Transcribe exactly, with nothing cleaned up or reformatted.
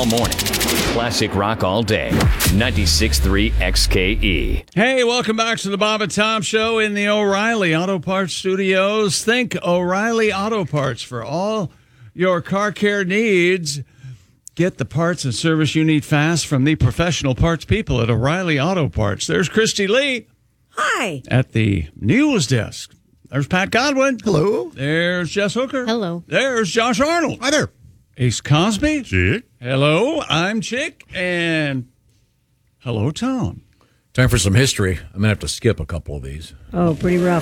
all morning. Classic rock all day. ninety-six point three X K E. Hey, welcome back to the Bob and Tom Show in the O'Reilly Auto Parts Studios. Think O'Reilly Auto Parts for all your car care needs. Get the parts and service you need fast from the professional parts people at O'Reilly Auto Parts. There's Christy Lee. Hi. At the news desk. There's Pat Godwin. Hello. There's Jess Hooker. Hello. There's Josh Arnold. Hi there. Ace Cosby. Chick. Hello, I'm Chick. And hello, Tom. Time for some history. I'm going to have to skip a couple of these. Oh, pretty rough.